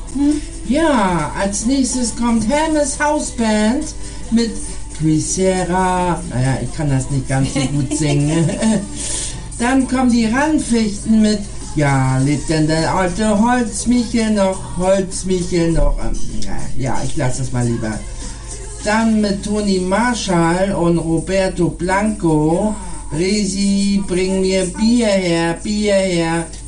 Ja, als nächstes kommt Hermes Hausband mit Quisera. Naja, ich kann das nicht ganz so gut singen. Dann kommen die Randfichten mit Ja, lebt denn der alte Holzmichel noch? Ja, ich lasse das mal lieber. Dann mit Toni Marshall und Roberto Blanco. Resi, bring mir Bier her.